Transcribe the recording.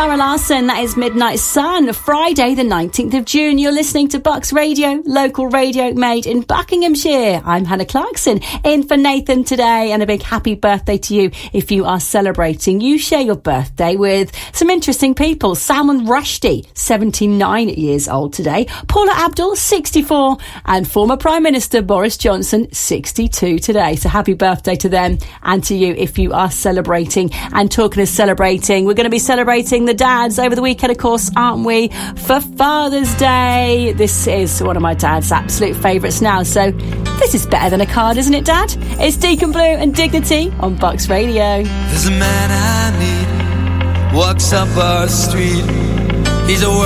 Zara Larsson. That is Midnight Sun, Friday the 19th of June. You're listening to Bucks Radio, local radio made in Buckinghamshire. I'm Hannah Clarkson, in for Nathan today, and a big happy birthday to you if you are celebrating. You share your birthday with some interesting people. Salman Rushdie, 79 years old today. Paula Abdul, 64. And former Prime Minister Boris Johnson, 62 today. So happy birthday to them and to you if you are celebrating. And talking of celebrating, we're going to be celebrating the dads over the weekend, of course, aren't we? For Father's Day. This is one of my dad's absolute favourites now. So this is better than a card, isn't it, Dad? It's Deacon Blue and Dignity on Bucks Radio. There's a man I meet, walks up our street. He's a